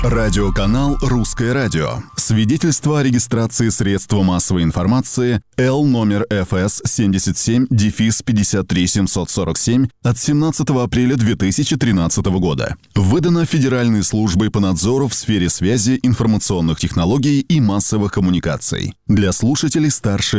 Радиоканал «Русское радио». Свидетельство о регистрации средства массовой информации Л номер ФС 77-53747 от 17 апреля 2013 года. Выдано Федеральной службой по надзору в сфере связи, информационных технологий и массовых коммуникаций. Для слушателей старше